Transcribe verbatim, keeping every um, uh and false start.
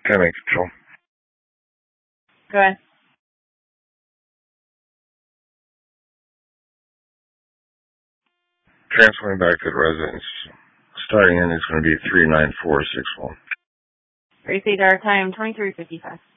Command control. Go ahead. Transferring back to the residence. Starting in is going to be three nine four six one. Race radar time twenty-three fifty-five.